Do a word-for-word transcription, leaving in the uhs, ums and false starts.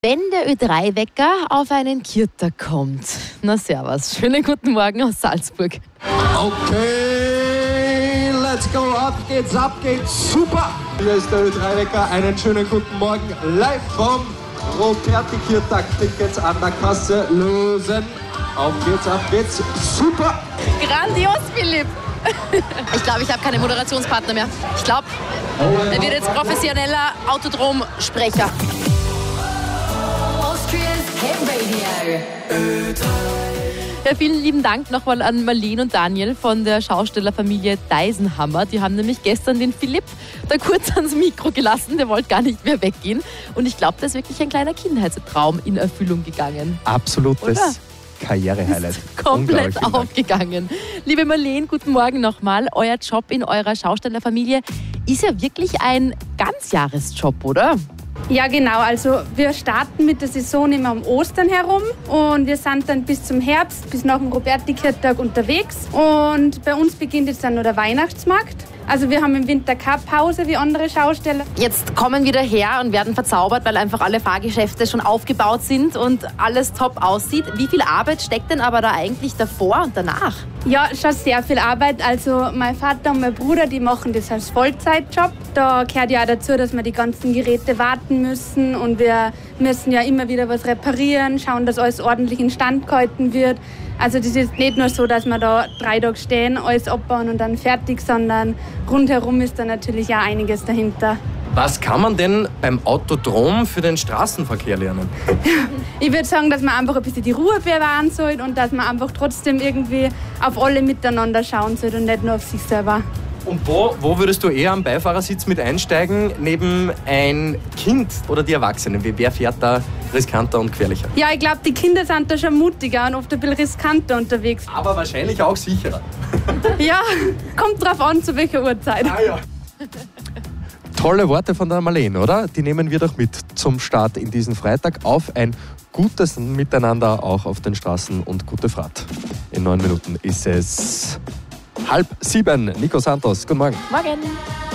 Wenn der Ö drei Wecker auf einen Kirter kommt. Na servus, schönen guten Morgen aus Salzburg. Okay, let's go, ab geht's, ab geht's, super! Hier ist der Ö drei Wecker, einen schönen guten Morgen, live vom Roberti-Kirtag. Tickets an der Kasse lösen. Auf geht's, ab geht's, super! Grandios, Philipp! Ich glaube, ich habe keine Moderationspartner mehr. Ich glaube, er wird jetzt professioneller Autodrom-Sprecher. Ja, vielen lieben Dank nochmal an Marlene und Daniel von der Schaustellerfamilie Deisenhammer. Die haben nämlich gestern den Philipp da kurz ans Mikro gelassen. Der wollte gar nicht mehr weggehen. Und ich glaube, da ist wirklich ein kleiner Kindheitstraum in Erfüllung gegangen. Absolutes Oder? Karrierehighlight. Ist komplett aufgegangen. Liebe Marlene, guten Morgen nochmal. Euer Job in eurer Schaustellerfamilie ist ja wirklich ein Ganzjahresjob, oder? Ja, genau. Also wir starten mit der Saison immer um Ostern herum und wir sind dann bis zum Herbst, bis nach dem Roberti-Kirtag unterwegs. Und bei uns beginnt jetzt dann noch der Weihnachtsmarkt. Also wir haben im Winter keine Pause wie andere Schausteller. Jetzt kommen wir daher und werden verzaubert, weil einfach alle Fahrgeschäfte schon aufgebaut sind und alles top aussieht. Wie viel Arbeit steckt denn aber da eigentlich davor und danach? Ja, schon sehr viel Arbeit. Also mein Vater und mein Bruder, die machen das als Vollzeitjob. Da gehört ja auch dazu, dass wir die ganzen Geräte warten müssen und wir müssen ja immer wieder was reparieren, schauen, dass alles ordentlich instand gehalten wird. Also das ist nicht nur so, dass wir da drei Tage stehen, alles abbauen und dann fertig, sondern rundherum ist da natürlich auch einiges dahinter. Was kann man denn beim Autodrom für den Straßenverkehr lernen? Ich würde sagen, dass man einfach ein bisschen die Ruhe bewahren soll und dass man einfach trotzdem irgendwie auf alle miteinander schauen soll und nicht nur auf sich selber. Und wo, wo würdest du eher am Beifahrersitz mit einsteigen, neben ein Kind oder die Erwachsenen? Wer fährt da riskanter und gefährlicher? Ja, ich glaube, die Kinder sind da schon mutiger und oft ein bisschen riskanter unterwegs. Aber wahrscheinlich auch sicherer. Ja, kommt drauf an, zu welcher Uhrzeit. Ah, ja. Tolle Worte von der Marlene, oder? Die nehmen wir doch mit zum Start in diesen Freitag auf ein gutes Miteinander auch auf den Straßen und gute Fahrt. In neun Minuten ist es halb sieben. Nico Santos, guten Morgen. Morgen.